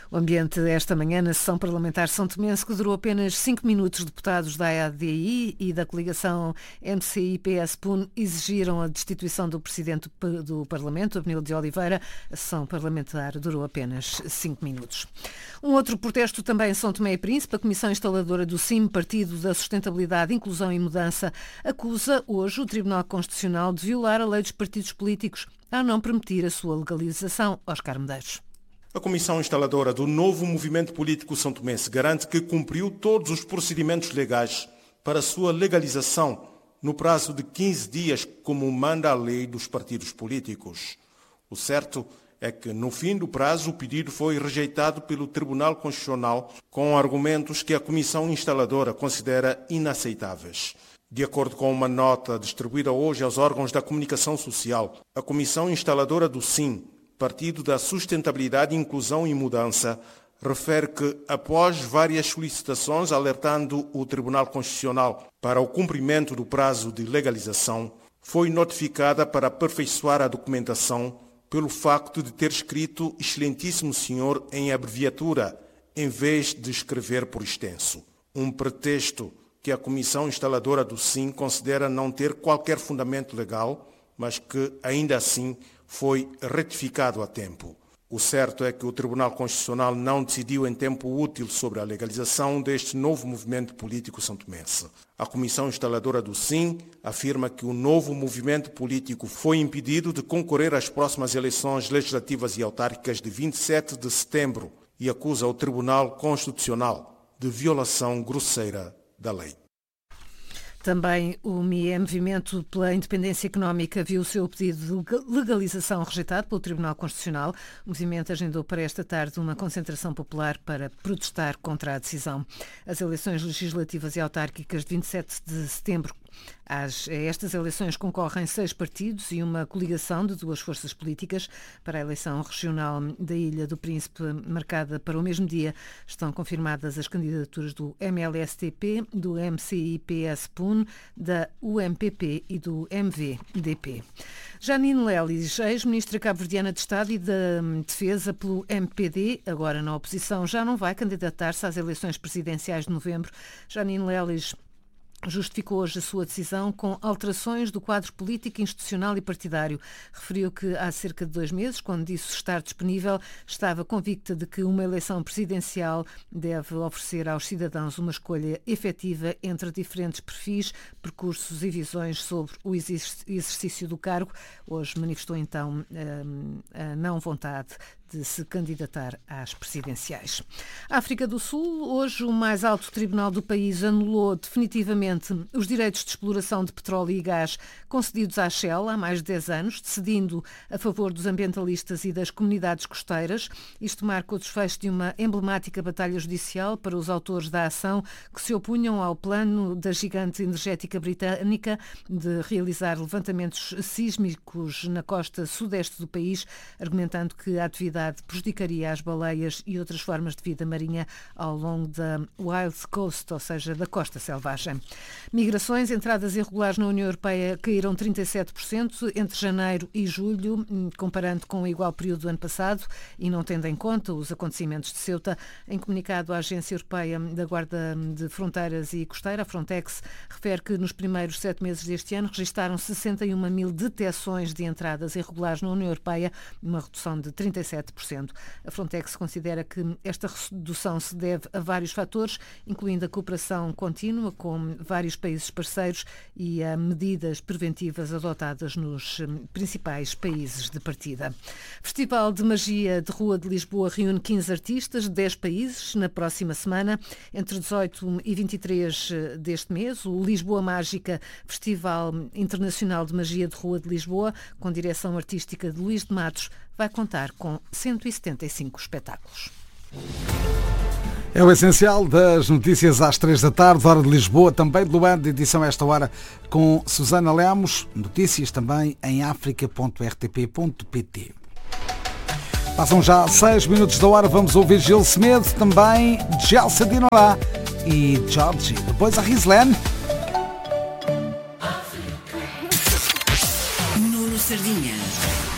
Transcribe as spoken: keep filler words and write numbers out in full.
O ambiente esta manhã na sessão parlamentar são-tomense, que durou apenas cinco minutos. Deputados da A D I e da coligação M C I P S-P U N exigiram a destituição do presidente do Parlamento, Abenil de Oliveira. A sessão parlamentar durou apenas cinco minutos. Um outro protesto também em São Tomé e Príncipe. A Comissão Instaladora do C I M, Partido da Sustentabilidade, Inclusão e Mudança, acusa hoje o Tribunal Constitucional de violar a lei dos partidos políticos ao não permitir a sua legalização. Oscar Medeiros. A Comissão Instaladora do novo movimento político são tomense garante que cumpriu todos os procedimentos legais para a sua legalização no prazo de quinze dias, como manda a lei dos partidos políticos. O certo é que, no fim do prazo, o pedido foi rejeitado pelo Tribunal Constitucional com argumentos que a Comissão Instaladora considera inaceitáveis. De acordo com uma nota distribuída hoje aos órgãos da comunicação social, a Comissão Instaladora do C I M, Partido da Sustentabilidade, Inclusão e Mudança, refere que, após várias solicitações alertando o Tribunal Constitucional para o cumprimento do prazo de legalização, foi notificada para aperfeiçoar a documentação pelo facto de ter escrito Excelentíssimo Senhor em abreviatura, em vez de escrever por extenso. Um pretexto que a Comissão Instaladora do C I M considera não ter qualquer fundamento legal, mas que, ainda assim, foi retificado a tempo. O certo é que o Tribunal Constitucional não decidiu em tempo útil sobre a legalização deste novo movimento político santomense. A Comissão Instaladora do C I M afirma que o novo movimento político foi impedido de concorrer às próximas eleições legislativas e autárquicas de vinte e sete de setembro e acusa o Tribunal Constitucional de violação grosseira da lei. Também o M I E, Movimento pela Independência Económica, viu o seu pedido de legalização rejeitado pelo Tribunal Constitucional. O movimento agendou para esta tarde uma concentração popular para protestar contra a decisão. As eleições legislativas e autárquicas de vinte e sete de setembro. Às, a estas eleições concorrem seis partidos e uma coligação de duas forças políticas. Para a eleição regional da Ilha do Príncipe, marcada para o mesmo dia, estão confirmadas as candidaturas do M L S T P, do M C I P S-P U N, da U M P P e do M V D P. Janine Lelis, ex-ministra cabo-verdiana de Estado e da Defesa pelo M P D, agora na oposição, já não vai candidatar-se às eleições presidenciais de novembro. Janine Lelis justificou hoje a sua decisão com alterações do quadro político, institucional e partidário. Referiu que há cerca de dois meses, quando disse estar disponível, estava convicta de que uma eleição presidencial deve oferecer aos cidadãos uma escolha efetiva entre diferentes perfis, percursos e visões sobre o exercício do cargo. Hoje manifestou então a não vontade de se candidatar às presidenciais. África do Sul, hoje o mais alto tribunal do país anulou definitivamente os direitos de exploração de petróleo e gás concedidos à Shell há mais de dez anos, decidindo a favor dos ambientalistas e das comunidades costeiras. Isto marca o desfecho de uma emblemática batalha judicial para os autores da ação que se opunham ao plano da gigante energética britânica de realizar levantamentos sísmicos na costa sudeste do país, argumentando que a atividade prejudicaria as baleias e outras formas de vida marinha ao longo da Wild Coast, ou seja, da costa selvagem. Migrações, entradas irregulares na União Europeia caíram trinta e sete por cento entre janeiro e julho, comparando com o igual período do ano passado e não tendo em conta os acontecimentos de Ceuta. Em comunicado, a Agência Europeia da Guarda de Fronteiras e Costeira, a Frontex, refere que nos primeiros sete meses deste ano registaram sessenta e uma mil detecções de entradas irregulares na União Europeia, uma redução de trinta e sete por cento. A Frontex considera que esta redução se deve a vários fatores, incluindo a cooperação contínua com vários países parceiros e a medidas preventivas adotadas nos principais países de partida. Festival de Magia de Rua de Lisboa reúne quinze artistas de dez países na próxima semana, entre dezoito e vinte e três deste mês. O Lisboa Mágica, Festival Internacional de Magia de Rua de Lisboa, com direção artística de Luís de Matos, vai contar com cento e setenta e cinco espetáculos. É o essencial das notícias às três da tarde, hora de Lisboa, também de Luanda, edição esta hora com Susana Lemos. Notícias também em africa ponto r t p ponto p t. Passam já seis minutos da hora, vamos ouvir Gil Semedo, também Gelsa Dinorá e Georgie. Depois a Rislen. Nuno Sardinha.